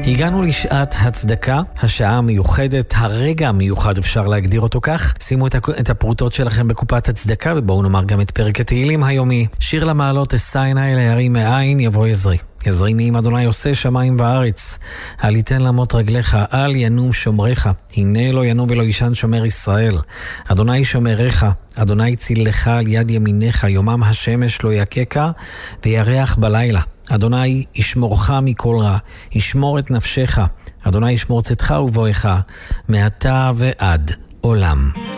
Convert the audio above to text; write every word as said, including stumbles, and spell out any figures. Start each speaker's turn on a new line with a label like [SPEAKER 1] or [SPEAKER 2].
[SPEAKER 1] הגענו לשעת הצדקה, השעה המיוחדת, הרגע המיוחד אפשר להגדיר אותו כך. שימו את הפרוטות שלכם בקופת הצדקה ובואו נאמר גם את פרק התהילים היומי. שיר למעלות אשא עיני להרים מאין יבוא עזרי. עזרי מעם אדוני עושה שמיים וארץ. אל יתן למות רגליך, אל ינום שומריך. הנה לא ינום ולא ישן שומר ישראל. אדוני שומריך, אדוני צילך על יד ימינך, יומם השמש לא יקקה וירח בלילה. אדוני ישמורך מכל רע, ישמור את נפשך. אדוני ישמור צאתך ובואך, מעתה ועד עולם.